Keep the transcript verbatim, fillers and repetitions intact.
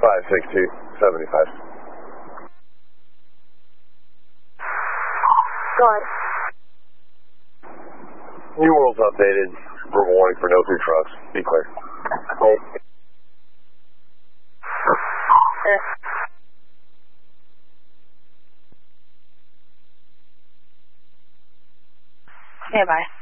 five six two seventy-five. Go ahead. New World's updated. Verbal warning for no through trucks. Be clear. Okay. Eh. Okay, bye.